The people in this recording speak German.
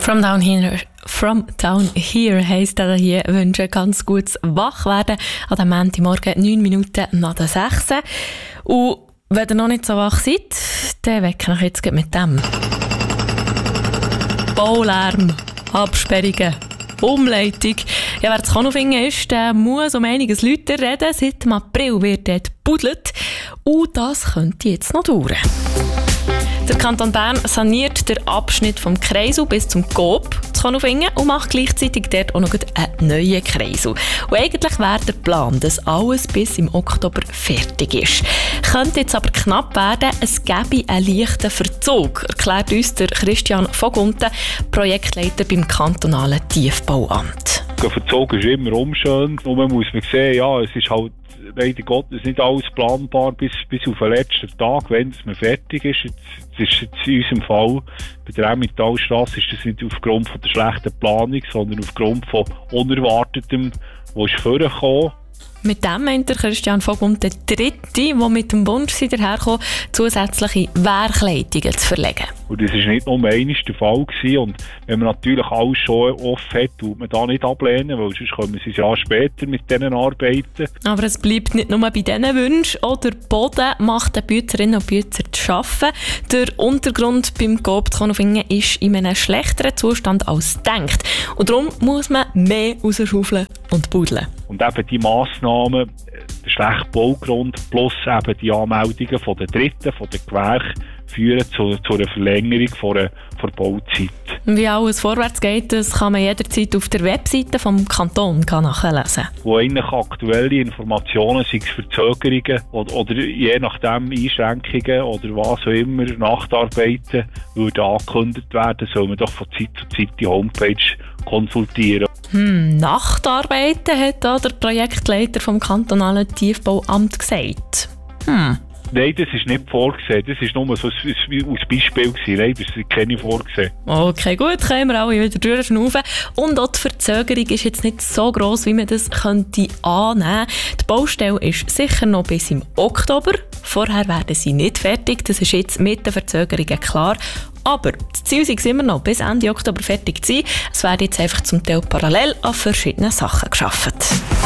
From Down Here heisst das hier, wünsche ganz gutes Wachwerden an diesem Montagmorgen, 9 Minuten nach der 6. Und wenn ihr noch nicht so wach seid, dann wecke ich euch jetzt mit dem. Baulärm, Absperrungen, Umleitung. Ja, wer das Konofingen ist, der muss um einiges lauter reden. Seit April wird dort gebudelt. Und das könnte jetzt noch dauern. Der Kanton Bern saniert den Abschnitt vom Kreisel bis zum Coop zu Konofingen und macht gleichzeitig dort auch noch einen neuen Kreisel. Und eigentlich wäre der Plan, dass alles bis im Oktober fertig ist. Könnte jetzt aber knapp werden, es gäbe einen leichten Verzug, erklärt uns der Christian Vogunten, Projektleiter beim kantonalen Tiefbauamt. Der Verzug ist immer unschön. Und man muss sehen, ja, es ist halt leider Gottes nicht alles planbar bis auf den letzten Tag, wenn man fertig ist. Jetzt ist jetzt in unserem Fall bei der Emmentalstrasse ist das nicht aufgrund von der schlechten Planung, sondern aufgrund von Unerwartetem, was ist vorgekommen. Mit dem meint der Christian Vogunten der Dritte, der mit dem Wunsch daherkam, zusätzliche Werkleitungen zu verlegen. Und das war nicht nur einmal der Fall gewesen. Und wenn man natürlich alles schon offen hat, tut man da nicht ablehnen, weil sonst kommen sie ein Jahr später mit diesen Arbeiten. Aber es bleibt nicht nur bei diesen Wünschen. Auch der Boden macht den Bützerinnen und Bützer zu arbeiten. Der Untergrund beim Coop zu Konofingen ist in einem schlechteren Zustand als gedacht. Und darum muss man mehr rausschaufeln und buddeln. Und eben die Massnahmen, der schlechte Baugrund plus eben die Anmeldungen von den Dritten, von den Gewerken, führen zu einer Verlängerung der Bauzeit. Wie alles vorwärts geht, das kann man jederzeit auf der Webseite vom Kanton nachlesen. Wo eigentlich aktuelle Informationen, sei es Verzögerungen oder je nachdem Einschränkungen oder was auch immer, Nachtarbeiten würden angekündigt werden, soll man doch von Zeit zu Zeit die Homepage konsultieren. Nachtarbeiten hat da der Projektleiter vom kantonalen Tiefbauamt gesagt. Nein, das ist nicht vorgesehen. Das ist nur so ein Beispiel gewesen. Nein, das ist keine vorgesehen. Okay, gut, können wir alle wieder durchschnaufen. Und auch die Verzögerung ist jetzt nicht so gross, wie man das könnte annehmen. Die Baustelle ist sicher noch bis im Oktober. Vorher werden sie nicht fertig. Das ist jetzt mit den Verzögerungen klar. Aber das Ziel ist immer noch, bis Ende Oktober fertig zu sein. Es werden jetzt einfach zum Teil parallel an verschiedenen Sachen gearbeitet.